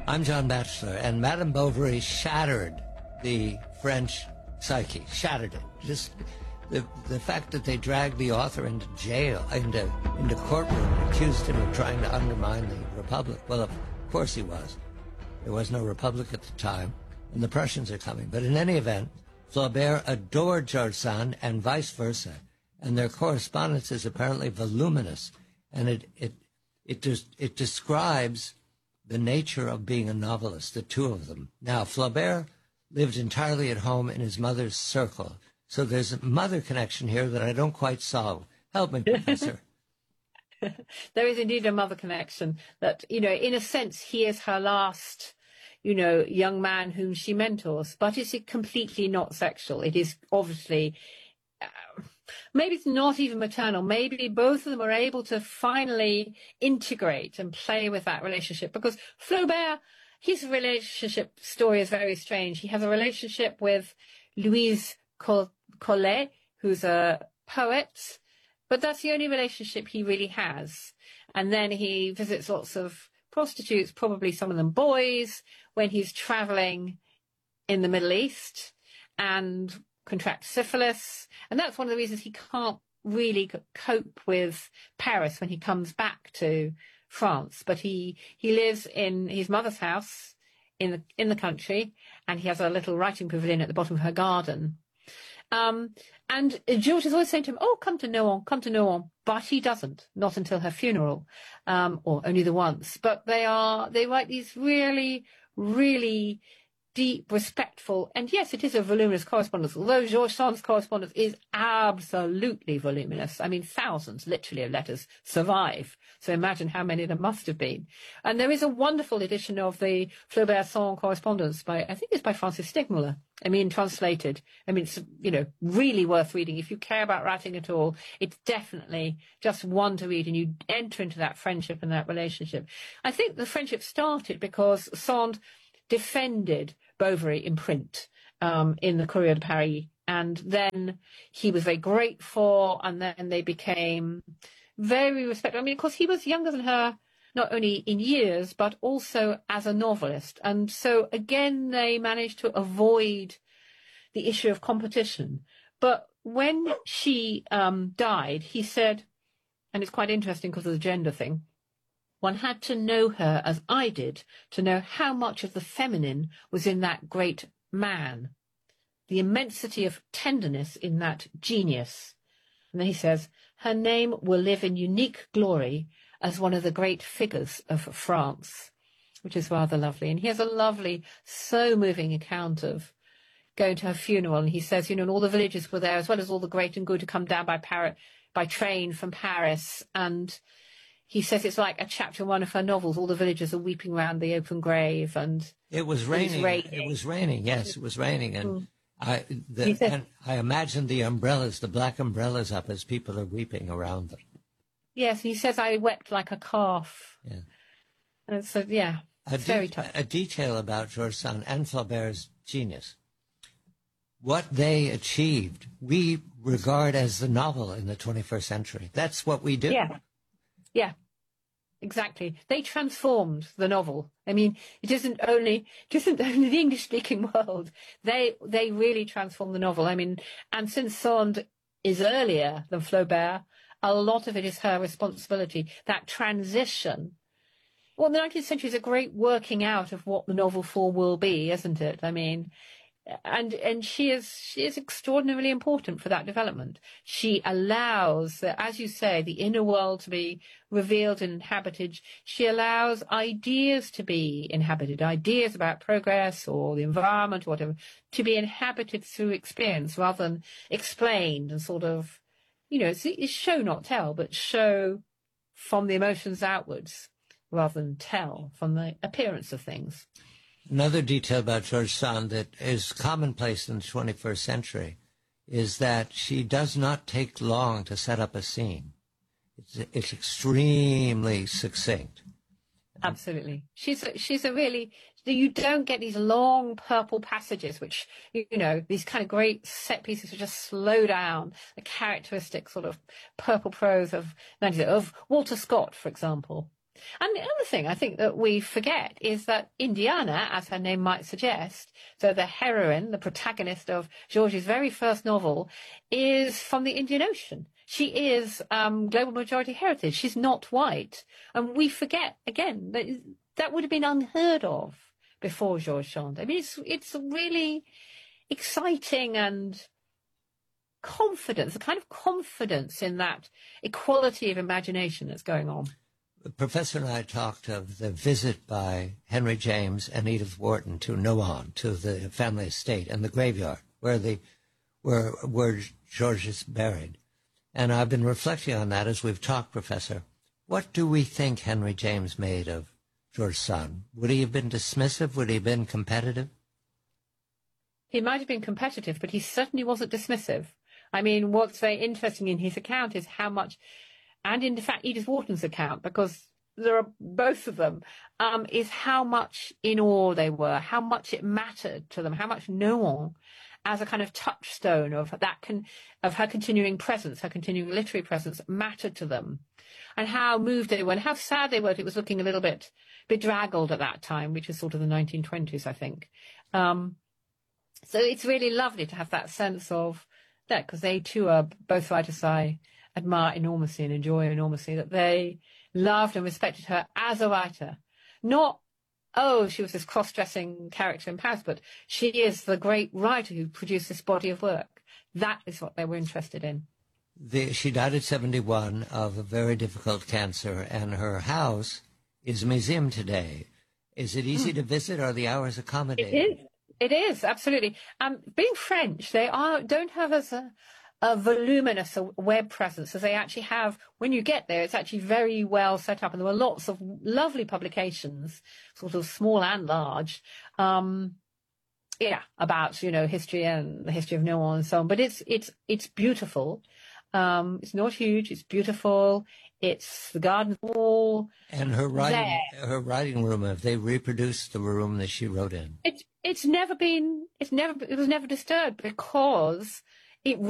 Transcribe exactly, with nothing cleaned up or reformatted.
I'm John Batchelor, and Madame Bovary shattered the French psyche, shattered it. Just the the fact that they dragged the author into jail, into into courtroom, and accused him of trying to undermine the Republic. Well, of course he was. There was no Republic at the time, and the Prussians are coming. But in any event, Flaubert adored George Sand and vice versa, and their correspondence is apparently voluminous, and it it it just it describes the nature of being a novelist, the two of them. Now, Flaubert lived entirely at home in his mother's circle, so there's a mother connection here that I don't quite solve. Help me, Professor. There is indeed a mother connection that, you know, in a sense, he is her last, you know, young man whom she mentors, but it's completely not sexual. It is obviously, uh, maybe it's not even maternal. Maybe both of them are able to finally integrate and play with that relationship, because Flaubert, his relationship story is very strange. He has a relationship with Louise Collet, who's a poet, but that's the only relationship he really has. And then he visits lots of prostitutes, probably some of them boys, when he's traveling in the Middle East, and contracts syphilis. And that's one of the reasons he can't really cope with Paris when he comes back to France. But he, he lives in his mother's house in the, in the country, and he has a little writing pavilion at the bottom of her garden. Um, and George is always saying to him, oh, come to Nohant, come to Nohant. But he doesn't, not until her funeral, um, or only the once. But they are, they write these really, really deep, respectful, and yes, it is a voluminous correspondence, although George Sand's correspondence is absolutely voluminous. I mean, thousands, literally, of letters survive. So imagine how many there must have been. And there is a wonderful edition of the Flaubert-Sand correspondence by, I think it's by Francis Stegmuller. I mean, translated. I mean, it's, you know, really worth reading. If you care about writing at all, it's definitely just one to read, and you enter into that friendship and that relationship. I think the friendship started because Sand defended Bovary in print, um, in the Courrier de Paris. And then he was very grateful, and then they became very respectful. I mean, of course, he was younger than her, not only in years, but also as a novelist. And so, again, they managed to avoid the issue of competition. But when she um, died, he said, and it's quite interesting because of the gender thing, one had to know her as I did to know how much of the feminine was in that great man, the immensity of tenderness in that genius. And then he says, her name will live in unique glory as one of the great figures of France, which is rather lovely. And he has a lovely, so moving account of going to her funeral. And he says, you know, and all the villagers were there, as well as all the great and good who come down by Paris, by train from Paris. And he says it's like a chapter in one of her novels. All the villagers are weeping round the open grave, and it was raining. It was raining. It was raining. Yes, it was raining, and mm. I, the, said, and I imagine the umbrellas, the black umbrellas, up as people are weeping around them. Yes, he says I wept like a calf. Yeah, and so yeah, a it's very de- touching. A detail about George Sand and Flaubert's genius. What they achieved, we regard as the novel in the twenty-first century. That's what we do. Yeah. Yeah, exactly. They transformed the novel. I mean, it isn't only, it isn't only the English-speaking world. They, they really transformed the novel. I mean, and since Sand is earlier than Flaubert, a lot of it is her responsibility. That transition. Well, the nineteenth century is a great working out of what the novel form will be, isn't it? I mean, And and she is she is extraordinarily important for that development. She allows, uh, as you say, the inner world to be revealed and inhabited. She allows ideas to be inhabited, ideas about progress or the environment or whatever, to be inhabited through experience rather than explained and sort of, you know, it's, it's show not tell, but show from the emotions outwards rather than tell from the appearance of things. Another detail about George Sand that is commonplace in the twenty-first century is that she does not take long to set up a scene. It's, it's extremely succinct. Absolutely. She's a, she's a really, you don't get these long purple passages, which, you know, these kind of great set pieces which just slow down, the characteristic sort of purple prose of, of Walter Scott, for example. And the other thing I think that we forget is that Indiana, as her name might suggest, so the heroine, the protagonist of George's very first novel, is from the Indian Ocean. She is um, global majority heritage. She's not white. And we forget, again, that that would have been unheard of before George Sand. I mean, it's, it's really exciting and confidence, a kind of confidence in that equality of imagination that's going on. The professor and I talked of the visit by Henry James and Edith Wharton to Nohant, to the family estate and the graveyard where the where where George is buried. And I've been reflecting on that as we've talked, Professor. What do we think Henry James made of George Sand? Would he have been dismissive? Would he have been competitive? He might have been competitive, but he certainly wasn't dismissive. I mean, what's very interesting in his account is how much, and in fact Edith Wharton's account, because there are both of them, um, is how much in awe they were, how much it mattered to them, how much Nohant, as a kind of touchstone of that can of her continuing presence, her continuing literary presence, mattered to them, and how moved they were, and how sad they were. It was looking a little bit bedraggled at that time, which was sort of the nineteen twenties, I think. Um, so it's really lovely to have that sense of that, because they too are both writers I admire enormously and enjoy enormously, that they loved and respected her as a writer. Not, oh, she was this cross-dressing character in Paris, but she is the great writer who produced this body of work. That is what they were interested in. The, she died at seventy-one of a very difficult cancer, and her house is a museum today. Is it easy mm. to visit? Are the hours accommodated? It is. It is, absolutely. Um, being French, they are don't have as a, a voluminous a web presence as they actually have. When you get there, it's actually very well set up, and there were lots of lovely publications, sort of small and large, um, yeah, about, you know, history and the history of Nohant and so on. But it's it's it's beautiful. Um, it's not huge. It's beautiful. It's the garden wall. And her writing, there. her writing room. Have they reproduced the room that she wrote in? It's it's never been. It's never. It was never disturbed because